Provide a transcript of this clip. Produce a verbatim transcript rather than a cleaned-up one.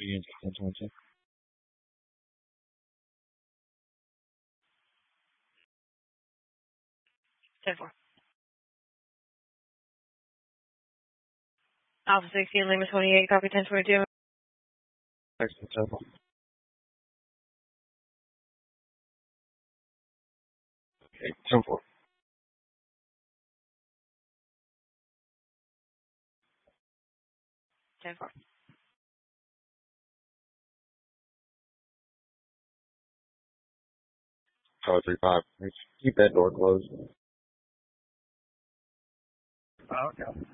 Against Atlanta. ten four. Alpha sixteen, Lima twenty-eight, copy ten twenty-two. Excellent tempo. Okay, ten four. ten four. Tower three five. Keep that door closed. Oh, okay.